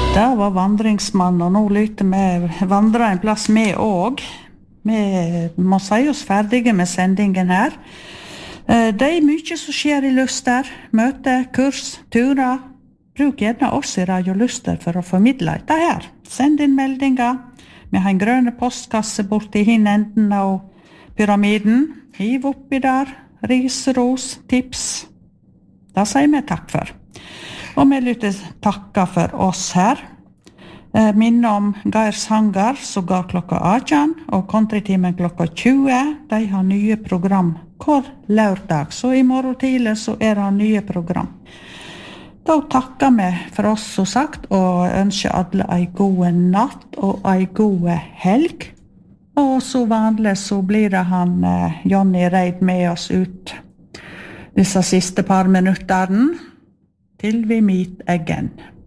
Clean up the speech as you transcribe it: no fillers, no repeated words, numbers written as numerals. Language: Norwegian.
Det var vandringsmann, og nå lytter vi vandre en plass med også. Vi må si oss ferdige med sendingen her. Det mye som skjer I Luster, møte, kurs, turer. Bruk gjerne oss I Radio Luster for å formidle dette her. Send inn meldinger. Vi har en grønne postkasse borte I enden av pyramiden. Hiv oppi der, risros, tips. Det sier vi takk for. Og vi lytter takka for oss her. Minne om Geir Sanger, som går klokka 18, og countrytimen klokka 20. De har nye program hver lørdag, så I morgen tidlig så det nye program. Da takker vi for oss, så sagt, og ønsker alle en god natt og en god helg. Og så vanlig så blir det han Johnny Reid med oss ut disse siste par minutterne, til vi meet again.